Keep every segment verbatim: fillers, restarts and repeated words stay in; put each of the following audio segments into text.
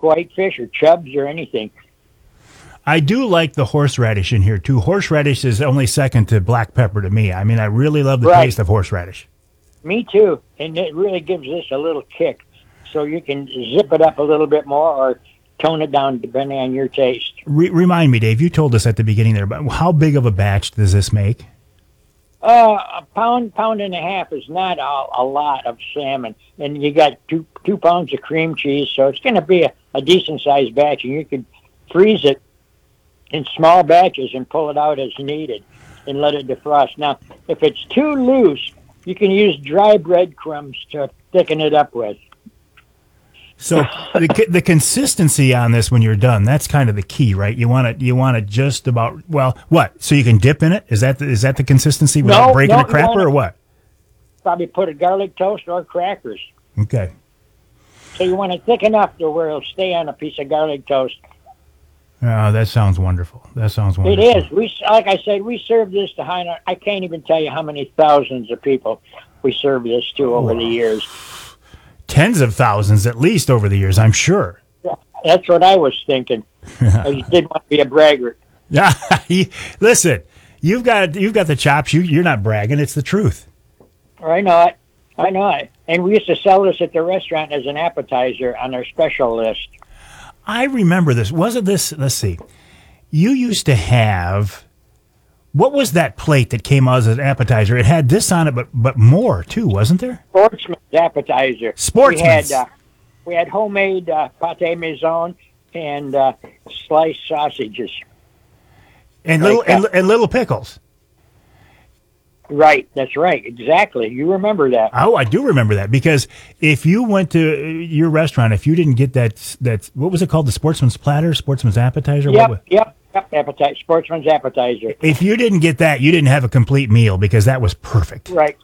whitefish or chubs or anything. I do like the horseradish in here, too. Horseradish is only second to black pepper to me. I mean, I really love the Right. taste of horseradish. Me too, and it really gives this a little kick. So you can zip it up a little bit more or tone it down depending on your taste. Re- remind me, Dave, you told us at the beginning there, but how big of a batch does this make? Uh, a pound, pound and a half is not a, a lot of salmon, and you got two two pounds of cream cheese, so it's going to be a, a decent sized batch, and you can freeze it in small batches and pull it out as needed and let it defrost. Now, if it's too loose, you can use dry breadcrumbs to thicken it up with. So the the consistency on this when you're done, that's kind of the key, right? You want it you want it just about, well, what? So you can dip in it? Is that the, is that the consistency without No, breaking no, a crapper you or what? Probably put a garlic toast or crackers. Okay. So you want it thick enough to where it'll stay on a piece of garlic toast. Oh, that sounds wonderful. That sounds It wonderful. is. We, like I said, we serve this to high. I can't even tell you how many thousands of people we serve this to over Wow. the years. Tens of thousands at least over the years, I'm sure. That's what I was thinking. I just didn't want to be a braggart. Yeah, listen, you've got you've got the chops. You you're not bragging. It's the truth. I know it. I know it. And we used to sell this at the restaurant as an appetizer on our special list. I remember this. Wasn't this? Let's see. You used to have. What was that plate that came out as an appetizer? It had this on it, but but more too, wasn't there? Sportsman's appetizer. Sportsman's. We had, uh, we had homemade uh, pate maison and uh, sliced sausages. And Like little and, that. and little pickles. Right, that's right, exactly. You remember that. Oh, I do remember that because if you went to your restaurant, if you didn't get that that what was it called, the Sportsman's platter, Sportsman's appetizer? Yep, What was, yep, yep, appetizer, sportsman's appetizer. if you didn't get that, you didn't have a complete meal because that was perfect. Right.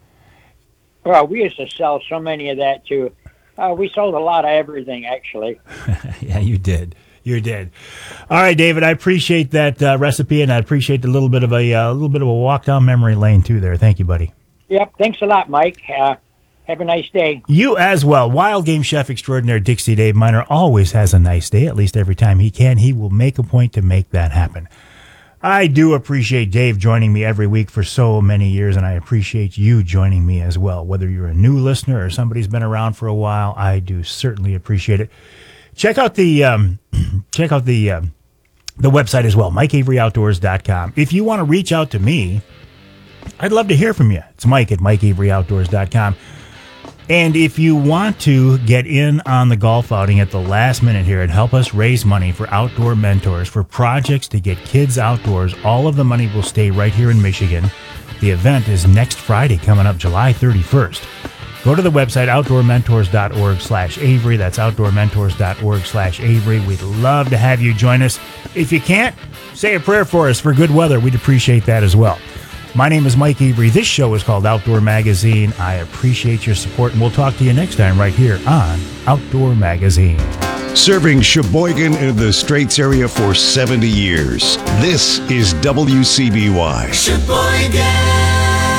Well, we used to sell so many of that too. Uh, we sold a lot of everything, actually. Yeah, you did. You did. All right, David. I appreciate that uh, recipe, and I appreciate the little bit of a uh, little bit of a walk down memory lane too. There, thank you, buddy. Yep. Thanks a lot, Mike. Uh, have a nice day. You as well. Wild game chef extraordinaire Dixie Dave Miner always has a nice day. At least every time he can, he will make a point to make that happen. I do appreciate Dave joining me every week for so many years, and I appreciate you joining me as well. Whether you're a new listener or somebody's been around for a while, I do certainly appreciate it. Check out the um, check out the um, the website as well, mike avery outdoors dot com. If you want to reach out to me, I'd love to hear from you. It's Mike at mike avery outdoors dot com. And if you want to get in on the golf outing at the last minute here and help us raise money for Outdoor Mentors, for projects to get kids outdoors, all of the money will stay right here in Michigan. The event is next Friday, coming up July thirty-first. Go to the website, outdoor mentors dot org slash Avery. That's outdoor mentors dot org slash Avery. We'd love to have you join us. If you can't, say a prayer for us for good weather. We'd appreciate that as well. My name is Mike Avery. This show is called Outdoor Magazine. I appreciate your support, and we'll talk to you next time right here on Outdoor Magazine. Serving Sheboygan and the Straits area for seventy years. This is W C B Y. Sheboygan.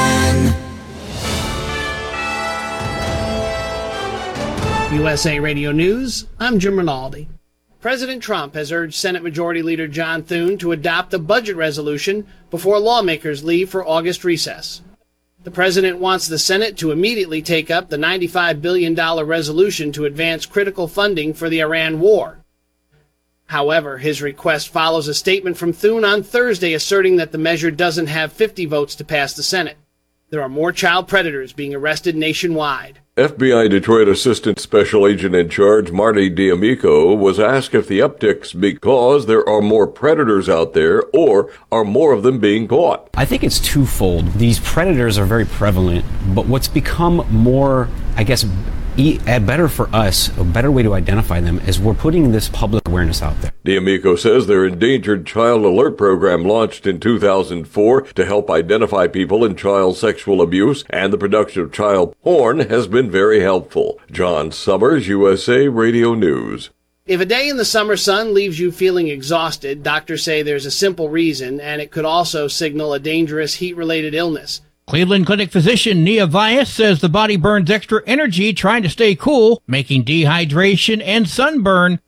U S A Radio News, I'm Jim Rinaldi. President Trump has urged Senate Majority Leader John Thune to adopt a budget resolution before lawmakers leave for August recess. The president wants the Senate to immediately take up the ninety-five billion dollars resolution to advance critical funding for the Iran war. However, his request follows a statement from Thune on Thursday asserting that the measure doesn't have fifty votes to pass the Senate. There are more child predators being arrested nationwide. F B I Detroit Assistant Special Agent in Charge Marty D'Amico was asked if the uptick's because there are more predators out there or are more of them being caught. I think it's twofold. These predators are very prevalent, but what's become more, I guess, e- better for us, a better way to identify them is we're putting this public awareness out there. D'Amico says their Endangered Child Alert program launched in two thousand four to help identify people in child sexual abuse, and the production of child porn has been very helpful. John Summers, U S A Radio News. If a day in the summer sun leaves you feeling exhausted, doctors say there's a simple reason, and it could also signal a dangerous heat-related illness. Cleveland Clinic physician Nia Vyas says the body burns extra energy trying to stay cool, making dehydration and sunburn